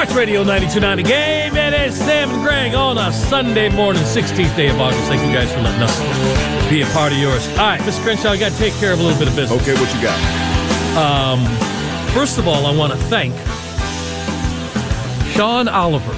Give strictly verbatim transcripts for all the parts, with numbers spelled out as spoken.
Sports Radio ninety-two point nine The Game. It is Sam and Greg on a Sunday morning, sixteenth day of August. Thank you guys for letting us be a part of yours. All right, Mister Crenshaw, I got to take care of a little bit of business. Okay, what you got? Um, first of all, I want to thank Sean Oliver.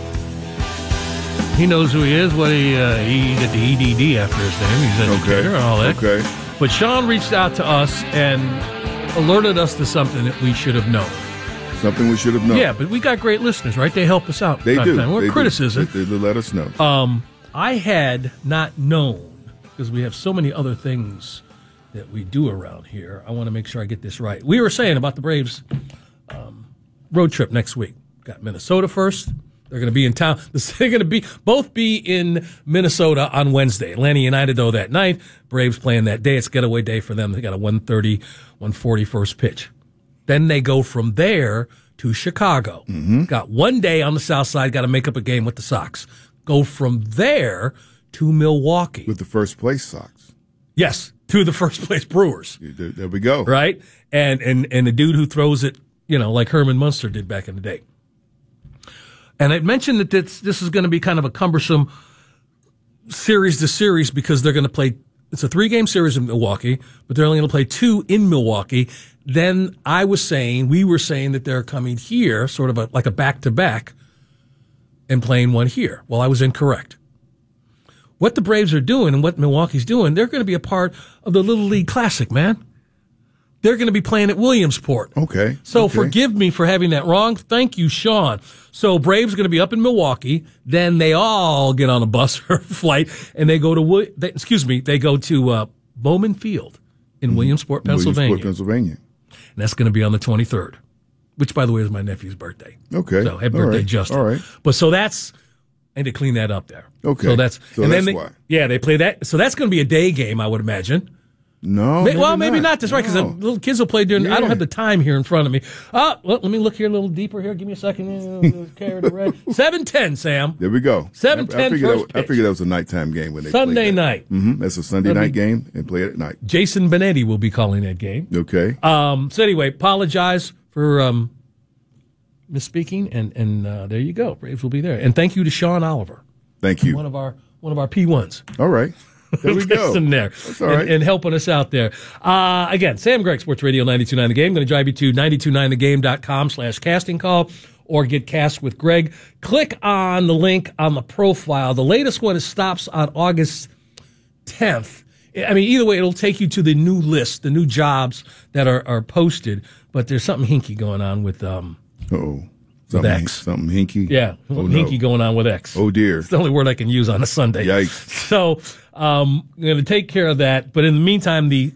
He knows who he is. What he uh, he got the E D D after his name. He's an educator Okay. and all that. Okay. But Sean reached out to us and alerted us to something that we should have known. Something we should have known. Yeah, but we got great listeners, right? They help us out. They do. What They criticism? do. They, they let us know. Um, I had not known, because we have so many other things that we do around here. I want to make sure I get this right. We were saying about the Braves um, road trip next week. Got Minnesota first. They're going to be in town. They're going to be both be in Minnesota on Wednesday. Atlanta United, though, that night. Braves playing that day. It's getaway day for them. They got a one thirty, one forty first pitch. Then they go from there to Chicago. Mm-hmm. Got one day on the south side, got to make up a game with the Sox. Go from there to Milwaukee. With the first place Sox. Yes, to the first place Brewers. There, there we go. Right? And, and, and the dude who throws it, you know, like Herman Munster did back in the day. And I mentioned that this, this is going to be kind of a cumbersome series to series because they're going to play, it's a three-game series in Milwaukee, but they're only going to play two in Milwaukee. Then I was saying, we were saying that they're coming here, sort of a, like a back-to-back, and playing one here. Well, I was incorrect. What the Braves are doing and what Milwaukee's doing, they're going to be a part of the Little League Classic, man. They're going to be playing at Williamsport. Okay. So okay. forgive me for having that wrong. Thank you, Sean. So Braves are going to be up in Milwaukee. Then they all get on a bus or flight, and they go to, they, excuse me, they go to uh, Bowman Field in mm-hmm. Williamsport, Pennsylvania. Williamsport, Pennsylvania. And that's going to be on the twenty-third, which, by the way, is my nephew's birthday. Okay. So happy birthday, right. Justin. All right. But so that's, and to clean that up there. Okay. So that's, so and that's then they, why. Yeah, they play that. So that's going to be a day game, I would imagine. No. Maybe, well, maybe maybe not, not. That's right, because no. little kids will play during. Yeah. I don't have the time here in front of me. Oh, well, let me look here a little deeper here. Give me a second. Carried away. seven ten, Sam. There we go. seven I, I, ten figured first that, I pitch. figured that was a nighttime game when they Sunday played that. night. Mm-hmm. That's a Sunday That'll night be- game and play it at night. Jason Benetti will be calling that game. Okay. Um. So anyway, apologize for um misspeaking, and and uh, there you go. Braves will be there, and thank you to Sean Oliver, Thank you. one of our one of our P ones. All right. There we go. Listen there. That's all right. and, and helping us out there. Uh, again, Sam Gregg, Sports Radio ninety-two point nine The Game. Going to drive you to ninety-two point nine the game dot com slash casting call or get cast with Greg. Click on the link on the profile. The latest one is stops on August tenth. I mean, either way, it'll take you to the new list, the new jobs that are, are posted. But there's something hinky going on with um. Uh-oh. Something, X. something hinky? Yeah, Oh, something no. hinky going on with X. Oh, dear. It's the only word I can use on a Sunday. Yikes. So um, I'm going to take care of that. But in the meantime, the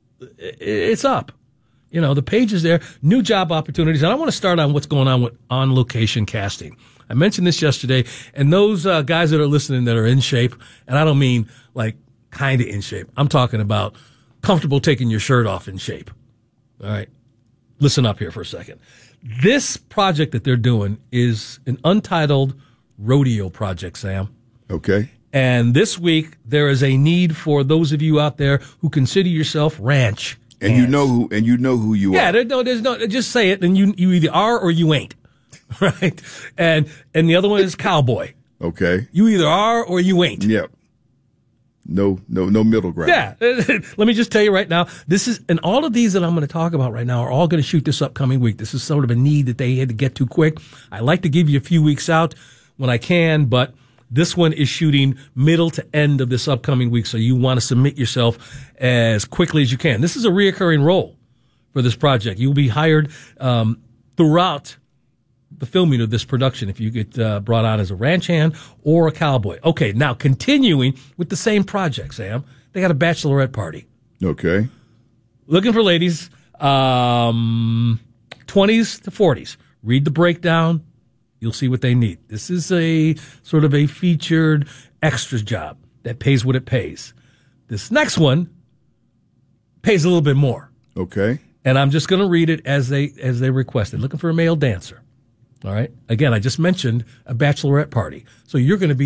it's up. You know, the page is there. New job opportunities. And I want to start on what's going on with on-location casting. I mentioned this yesterday. And those uh, guys that are listening that are in shape, and I don't mean like kind of in shape. I'm talking about comfortable taking your shirt off in shape. All right. Listen up here for a second. This project that they're doing is an untitled rodeo project, Sam. Okay. And this week, there is a need for those of you out there who consider yourself ranch. And hands. you know who and you know who you Yeah, are. there, no, there's no, just say it, and you you either are or you ain't. Right? And and the other one is cowboy. Okay. You either are or you ain't. Yep. No, no, no middle ground. Yeah. Let me just tell you right now, this is, and all of these that I'm going to talk about right now are all going to shoot this upcoming week. This is sort of a need that they had to get to quick. I like to give you a few weeks out when I can, but this one is shooting middle to end of this upcoming week. So you want to submit yourself as quickly as you can. This is a reoccurring role for this project. You'll be hired, um, throughout the filming of this production if you get uh, brought on as a ranch hand or a cowboy. Okay, now continuing with the same project, Sam. They got a bachelorette party. Okay. Looking for ladies, um, twenties to forties. Read the breakdown. You'll see what they need. This is a sort of a featured extras job that pays what it pays. This next one pays a little bit more. Okay. And I'm just going to read it as they as they requested. Looking for a male dancer. All right. Again, I just mentioned a bachelorette party. So you're going to be